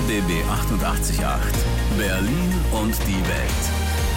RBB 88.8 Berlin und die Welt.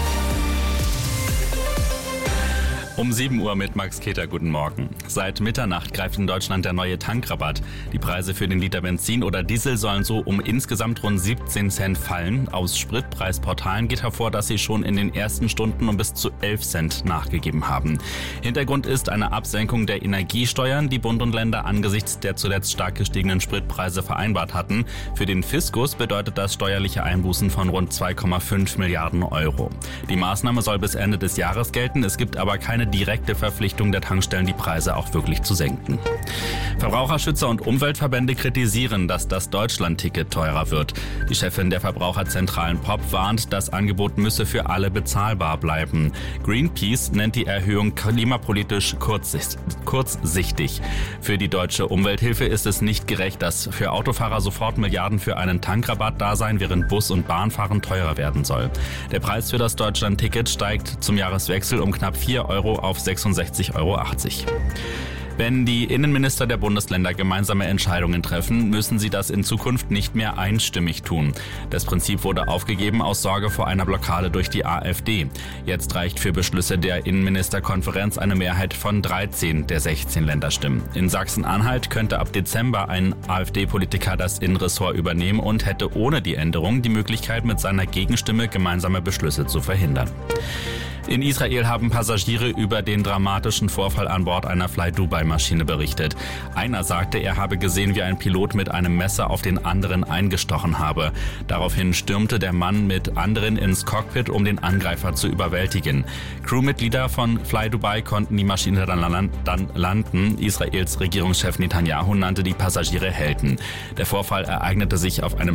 Um 7 Uhr mit Max Keter, guten Morgen. Seit Mitternacht greift in Deutschland der neue Tankrabatt. Die Preise für den Liter Benzin oder Diesel sollen so um insgesamt rund 17 Cent fallen. Aus Spritpreisportalen geht hervor, dass sie schon in den ersten Stunden um bis zu 11 Cent nachgegeben haben. Hintergrund ist eine Absenkung der Energiesteuern, die Bund und Länder angesichts der zuletzt stark gestiegenen Spritpreise vereinbart hatten. Für den Fiskus bedeutet das steuerliche Einbußen von rund 2,5 Milliarden Euro. Die Maßnahme soll bis Ende des Jahres gelten. Es gibt aber keine direkte Verpflichtung der Tankstellen, die Preise auch wirklich zu senken. Verbraucherschützer und Umweltverbände kritisieren, dass das Deutschland-Ticket teurer wird. Die Chefin der Verbraucherzentralen POP warnt, das Angebot müsse für alle bezahlbar bleiben. Greenpeace nennt die Erhöhung klimapolitisch kurzsichtig. Für die deutsche Umwelthilfe ist es nicht gerecht, dass für Autofahrer sofort Milliarden für einen Tankrabatt da seien, während Bus- und Bahnfahren teurer werden soll. Der Preis für das Deutschland-Ticket steigt zum Jahreswechsel um knapp 4 Euro auf 66,80 Euro. Wenn die Innenminister der Bundesländer gemeinsame Entscheidungen treffen, müssen sie das in Zukunft nicht mehr einstimmig tun. Das Prinzip wurde aufgegeben aus Sorge vor einer Blockade durch die AfD. Jetzt reicht für Beschlüsse der Innenministerkonferenz eine Mehrheit von 13 der 16 Länderstimmen. In Sachsen-Anhalt könnte ab Dezember ein AfD-Politiker das Innenressort übernehmen und hätte ohne die Änderung die Möglichkeit, mit seiner Gegenstimme gemeinsame Beschlüsse zu verhindern. In Israel haben Passagiere über den dramatischen Vorfall an Bord einer Fly-Dubai-Maschine berichtet. Einer sagte, er habe gesehen, wie ein Pilot mit einem Messer auf den anderen eingestochen habe. Daraufhin stürmte der Mann mit anderen ins Cockpit, um den Angreifer zu überwältigen. Crewmitglieder von Fly-Dubai konnten die Maschine dann landen. Israels Regierungschef Netanyahu nannte die Passagiere Helden. Der Vorfall ereignete sich auf einem